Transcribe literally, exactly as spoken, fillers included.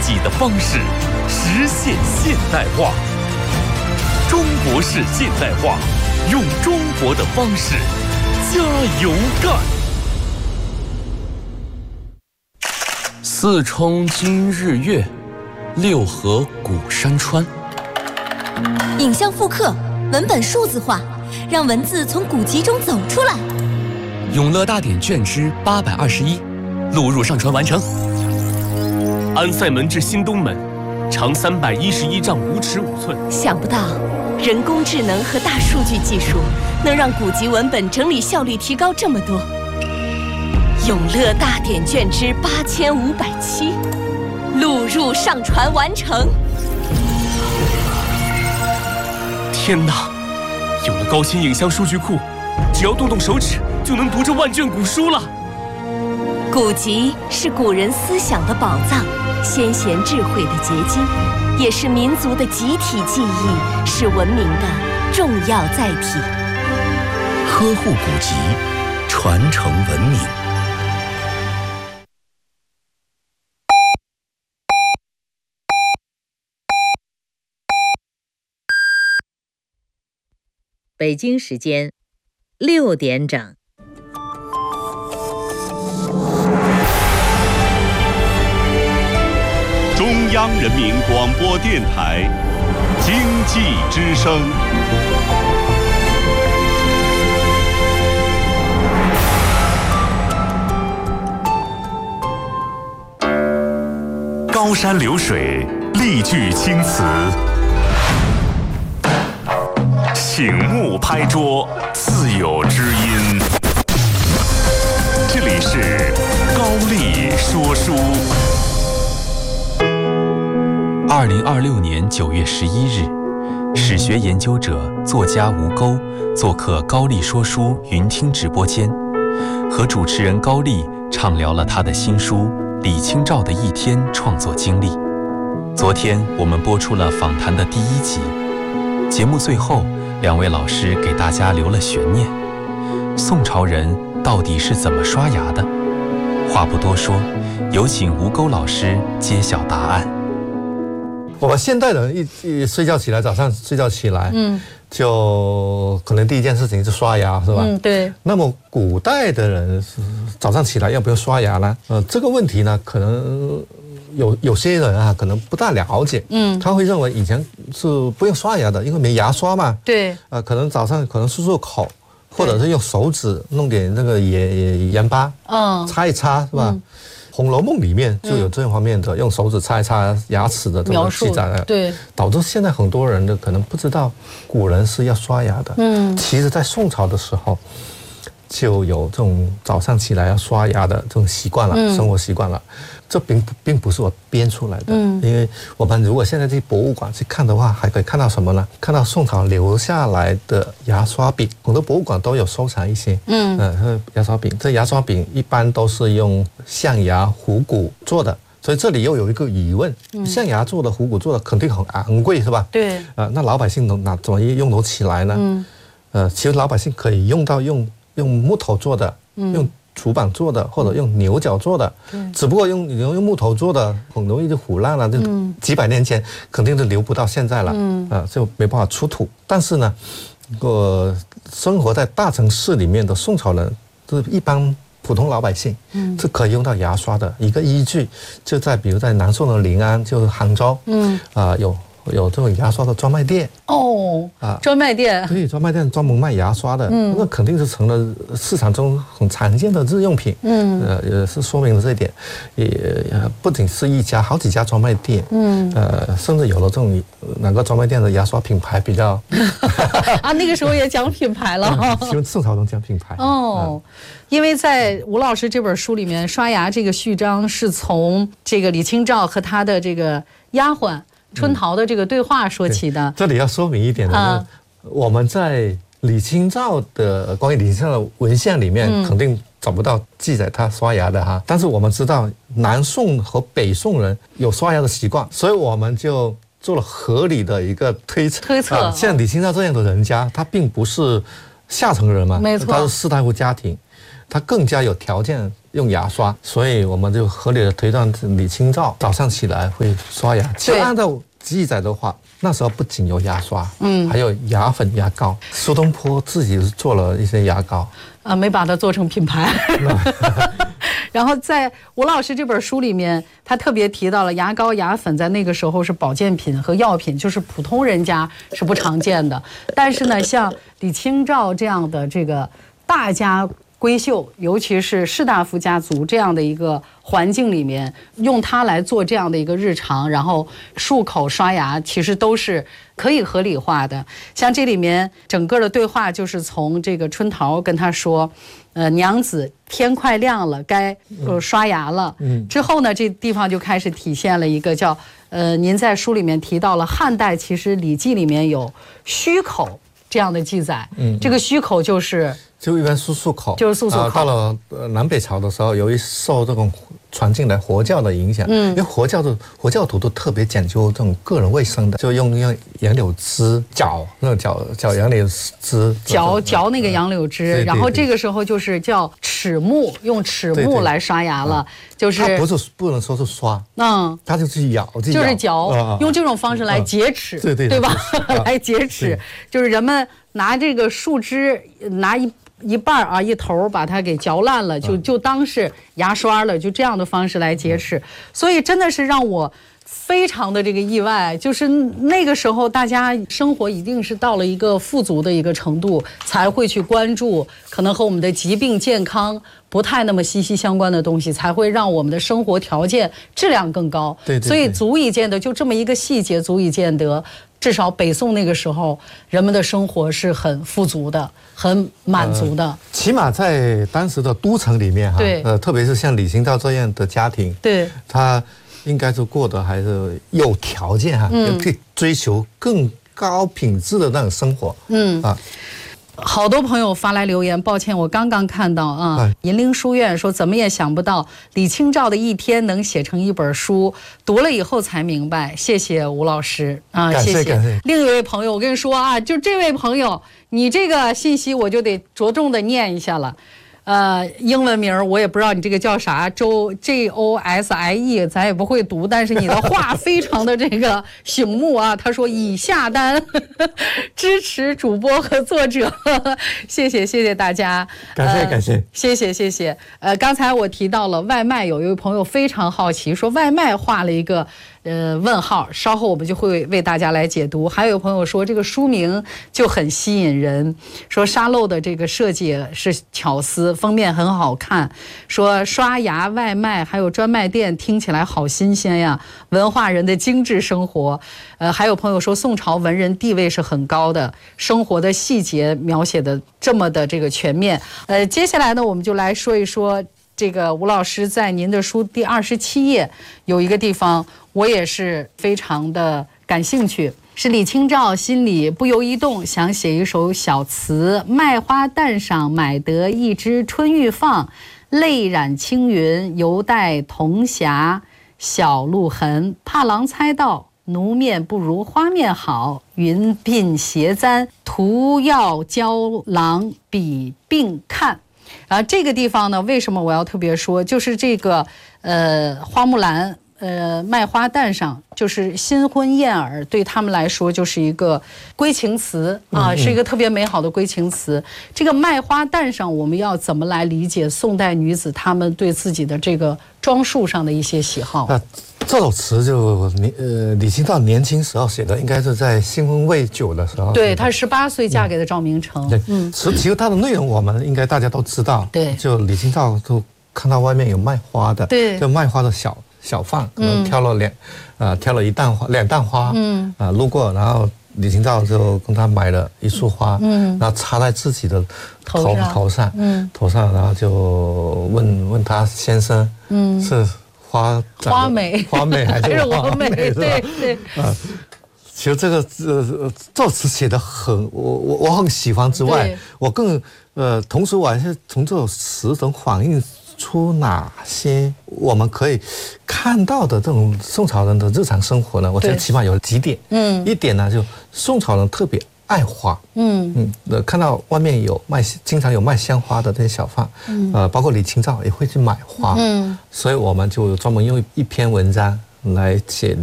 己的方式实现现代化。中国式现代化，用中国的方式加油干。四冲今日月，六合古山川。 影像复刻，文本数字化，让文字从古籍中走出来。 永乐大典卷之八百二十一，录入上传完成。安塞门至新东门，长三百一十一丈五尺五寸。 想不到，人工智能和大数据技术能让古籍文本整理效率提高这么多。永乐大典卷之八千五百七，录入上传完成。 天哪！有了高清影像数据库，只要动动手指就能读这万卷古书了。 古籍是古人思想的宝藏，先贤智慧的结晶，也是民族的集体记忆，是文明的重要载体。 呵护古籍，传承文明。 北京时间六点整。 中央人民广播电台经济之声。高山流水，丽句青词。醒目拍桌，自有知音。这里是高丽说书。 二零二六年九月十一日，史学研究者、作家吴钩做客高丽说书云听直播间，和主持人高丽畅聊了他的新书《李清照的一天》创作经历。昨天我们播出了访谈的第一集，节目最后，两位老师给大家留了悬念：宋朝人到底是怎么刷牙的？话不多说，有请吴钩老师揭晓答案。 我们现代人一一睡觉起来，早上睡觉起来，嗯，就可能第一件事情是刷牙，是吧？ 嗯，对。 那么古代的人是早上起来要不要刷牙呢？呃，这个问题呢，可能有有些人啊，可能不大了解，嗯，他会认为以前是不用刷牙的，因为没牙刷嘛。 对。 呃，可能早上可能漱漱口，或者是用手指弄点那个盐盐巴，嗯，擦一擦，是吧？嗯，《红楼梦》里面就有这方面的、嗯、用手指擦一擦牙齿的这种记载， 对， 导致现在很多人的可能不知道古人是要刷牙的。嗯，其实，在宋朝的时候就有这种早上起来要刷牙的这种习惯了，嗯、生活习惯了。这并并不是我编出来的，嗯，因为我们如果现在去博物馆去看的话，还可以看到什么呢？看到宋朝留下来的牙刷柄，很多博物馆都有收藏一些，嗯，呃，牙刷柄。这牙刷柄一般都是用象牙、虎骨做的，所以这里又有一个疑问：嗯、象牙做的、虎骨做的肯定很昂贵，是吧？对，啊、呃，那老百姓能拿怎么用得起来呢？嗯，呃，其实老百姓可以用到用用木头做的，嗯、用竹板做的，或者用牛角做的，嗯、只不过用用木头做的很容易就腐烂了，就几百年前肯定是留不到现在了，嗯、呃，就没办法出土。但是呢，呃，生活在大城市里面的宋朝人，就是一般普通老百姓，嗯，是可以用到牙刷的。一个依据就在比如在南宋的临安，就是杭州，嗯，啊、呃、有。有这种牙刷的专卖店哦，啊，专卖店， 对，专卖店专门卖牙刷的，嗯，那肯定是成了市场中很常见的日用品，嗯，呃，也是说明了这一点，也不仅是一家，好几家专卖店，嗯，呃，甚至有了这种哪个专卖店的牙刷品牌比较， 啊，那个时候也讲品牌了， 因为宋朝能讲品牌哦。因为在吴老师这本书里面，刷牙这个序章是从这个李清照和他的这个丫鬟春桃的这个对话说起的。 这里要说明一点的，啊、我们在李清照的关于李清照的文献里面，嗯、肯定找不到记载他刷牙的哈。但是我们知道南宋和北宋人有刷牙的习惯，所以我们就做了合理的一个推测。 推测、啊， 像李清照这样的人家，他并不是下层人嘛， 没错， 他是士大夫家庭，他更加有条件用牙刷，所以我们就合理的推断李清照早上起来会刷牙。其实按照记载的话，那时候不仅有牙刷，嗯，还有牙粉、牙膏。苏东坡自己做了一些牙膏， 啊，没把它做成品牌。然后在吴老师这本书里面，他特别提到了牙膏、牙粉在那个时候是保健品和药品，就是普通人家是不常见的。但是呢，像李清照这样的这个大家闺秀，尤其是士大夫家族这样的一个环境里面，用它来做这样的一个日常，然后漱口刷牙，其实都是可以合理化的。像这里面整个的对话，就是从这个春桃跟他说，呃，娘子天快亮了，该呃刷牙了。嗯，之后呢，这地方就开始体现了一个叫呃，您在书里面提到了汉代其实《礼记》里面有虚口这样的记载。嗯，这个虚口就是。 就一般漱漱口， 就是漱漱口。 呃、到了呃南北朝的时候，由于受这种传进来佛教的影响，嗯，因为佛教的佛教徒都特别讲究这种个人卫生的，就用用杨柳枝搅那种搅搅杨柳枝， 搅搅那个杨柳枝，呃、然后这个时候就是叫齿木，用齿木来刷牙了，对对就是它不是不能说是刷，嗯，它就是咬， 就是嚼，呃、用这种方式来洁齿，呃、对对对吧？呃、来洁齿，就是人们拿这个树枝拿一。一半啊，一头把它给嚼烂了，就就当是牙刷了，就这样的方式来洁齿。所以真的是让我非常的这个意外，就是那个时候大家生活一定是到了一个富足的一个程度，才会去关注可能和我们的疾病健康不太那么息息相关的东西，才会让我们的生活条件质量更高。 对对对， 所以足以见得，就这么一个细节，足以见得。至少北宋那个时候，人们的生活是很富足的，很满足的。呃、 起码在当时的都城里面哈， 对， 呃，特别是像李清照这样的家庭， 对， 他应该是过得还是有条件哈，嗯，可以追求更高品质的那种生活，嗯啊。 好多朋友发来留言，抱歉，我刚刚看到啊，银陵书院说怎么也想不到李清照的一天能写成一本书，读了以后才明白，谢谢吴老师啊， 谢谢感谢。 另一位朋友，我跟你说啊，就这位朋友，你这个信息我就得着重的念一下了。呃，英文名我也不知道你这个叫啥，周 J O S I E， 咱也不会读，但是你的话非常的这个醒目啊。他说已下单呵呵支持主播和作者，呵呵谢谢谢谢大家， 感谢、呃、感谢， 谢谢谢谢。呃，刚才我提到了外卖，有一位朋友非常好奇，说外卖画了一个。呃，问号，稍后我们就会为大家来解读。还有朋友说这个书名就很吸引人，说沙漏的这个设计是巧思，封面很好看，说刷牙、外卖还有专卖店听起来好新鲜呀，文化人的精致生活。呃，还有朋友说宋朝文人地位是很高的，生活的细节描写的这么的这个全面。呃，接下来呢，我们就来说一说。这个吴老师在您的书第二十七页有一个地方，我也是非常的感兴趣，是李清照心里不由一动，想写一首小词：麦花旦上买得一枝春欲放，泪染青云，犹带铜匣小路痕。怕郎猜到，奴面不如花面好，云鬓斜簪，图要教郎比并看。然后这个地方呢，为什么我要特别说？就是这个呃，花木兰呃，卖花旦上，就是新婚燕尔，对他们来说就是一个归情词啊，嗯嗯是一个特别美好的归情词。这个卖花旦上，我们要怎么来理解宋代女子她们对自己的这个装束上的一些喜好？ 啊，这首词就你呃李清照年轻时候写的，应该是在新婚未久的时候。 对，她十八岁嫁给了赵明诚。 对，嗯，词其实它的内容我们应该大家都知道。 对， 就李清照都看到外面有卖花的， 对， 就卖花的小小贩，可能挑了两，嗯、呃，挑了一担花，两担花，嗯，啊、呃，路过，然后李清照就跟他买了一束花，嗯，然后插在自己的头头上，头上，嗯，头上，然后就问问他先生，嗯，是花花美， 花美还是我美？对对， 啊。其实这个呃作词写得很，我我我很喜欢之外，我更呃，同时我还是从这首词中反映出哪些我们可以看到的这种宋朝人的日常生活呢？我觉得起码有几点。嗯，一点呢，就宋朝人特别爱花， 嗯嗯，呃，看到外面有卖，经常有卖鲜花的这些小贩，嗯，呃，包括李清照也会去买花，嗯，所以我们就专门用一篇文章来写